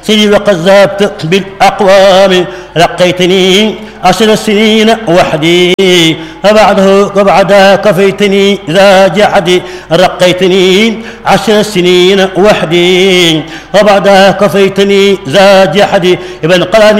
سيدي وقد ذهبت بالأقوام لقيتني 10 سنين وحدي وبعدها كفيتني ذا جحدي رقيتني 10 سنين وحدي وبعدها كفيتني ذا جحدي ابن قراني